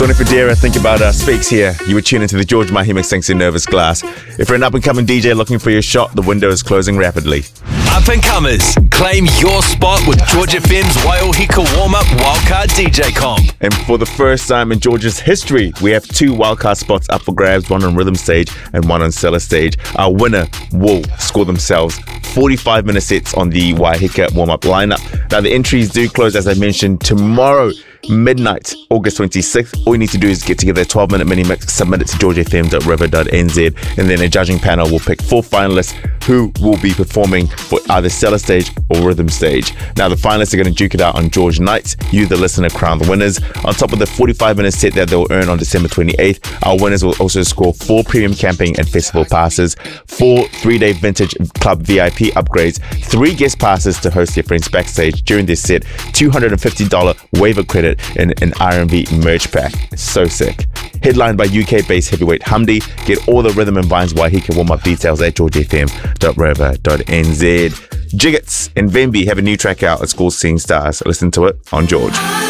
Tony Federa, Think About Us speaks here. You were tuned into the George Mahima Sings in Nervous Glass. If you're an up-and-coming DJ looking for your shot, the window is closing rapidly. Up-and-comers, claim your spot with George FM's Waiohika Warm-Up Wildcard DJ Comp. And for the first time in George's history, we have 2 wildcard spots up for grabs, one on rhythm stage and one on cellar stage. Our winner will score themselves 45-minute sets on the Waiohika Warm-Up lineup. Now, the entries do close, as I mentioned, tomorrow, midnight, August 26th. All you need to do is get together a 12-minute mini mix, submit it to georgefm.river.nz, and then a judging panel will pick 4 finalists who will be performing for either cellar stage or rhythm stage. Now, the finalists are going to duke it out on George nights. You, the listener, crown the winners. On top of the 45-minute set that they'll earn on December 28th, our winners will also score 4 premium camping and festival passes, 4 3-day vintage club VIP upgrades, 3 guest passes to host their friends backstage during this set, $250 waiver credit in an R&B merch pack. So sick. Headlined by UK-based heavyweight Humdy. Get all the Rhythm and Vines Waiohika warm-up details at georgefm.river.nz. Jiggets and Vemby have a new track out. It's called Seeing Stars. Listen to it on George.